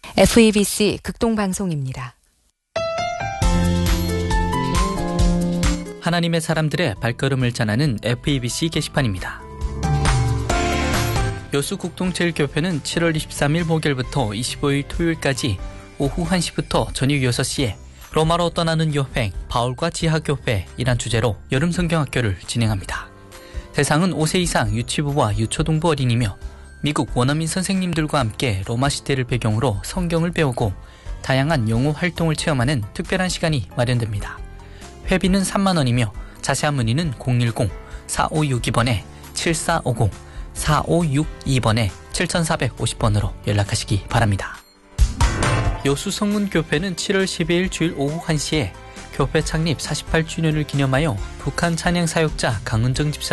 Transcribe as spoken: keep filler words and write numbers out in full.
에프이비씨 극동방송입니다. 하나님의 사람들의 발걸음을 전하는 에프이비씨 게시판입니다. 여수 국동제일교회는 칠월 이십삼일 목요일부터 이십오일 토요일까지 오후 한 시부터 저녁 여섯 시에 로마로 떠나는 여행 바울과 지하교회이란 주제로 여름 성경학교를 진행합니다. 대상은 오 세 이상 유치부와 유초등부 어린이며 미국 원어민 선생님들과 함께 로마 시대를 배경으로 성경을 배우고 다양한 영어 활동을 체험하는 특별한 시간이 마련됩니다. 회비는 삼만 원이며 자세한 문의는 공일공 사오육이 번에 칠사오공 사오육이 번에 칠사오공 번으로 연락하시기 바랍니다. 여수 성문교회는 칠월 십이일 주일 오후 한 시에 교회 창립 사십팔 주년을 기념하여 북한 찬양 사역자 강은정 집사